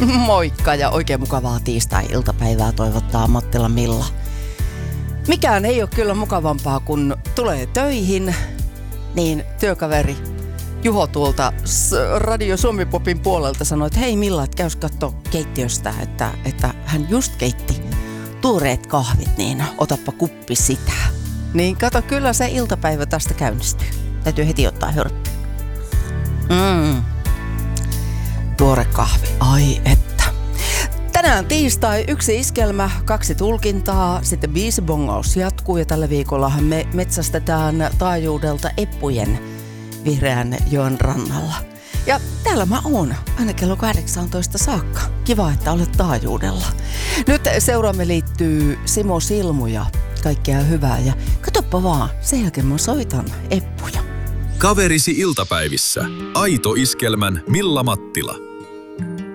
Moikka ja oikein mukavaa tiistai-iltapäivää toivottaa Mattila Milla. Mikään ei ole kyllä mukavampaa, kun tulee töihin, niin työkaveri Juho tuolta Radio Suomi-popin puolelta sanoi, että hei Milla, että käys katso keittiöstä, että hän just keitti tuoreet kahvit, niin otappa kuppi sitä. Niin kato, kyllä se iltapäivä tästä käynnistyy. Täytyy heti ottaa hörppy. Tuore kahvi, ai että. Tänään tiistai, 1 iskelmä, 2 tulkintaa, sitten biisibongaus jatkuu ja tällä viikollahan me metsästetään taajuudelta eppujen Vihreän joen rannalla. Ja täällä mä oon, aina kello 18 saakka. Kiva, että olet taajuudella. Nyt seuraamme liittyy Simo Silmu ja kaikkea hyvää. Ja katsoppa vaan, sen jälkeen mä soitan eppuja. Kaverisi iltapäivissä. Aito iskelmän Milla Mattila.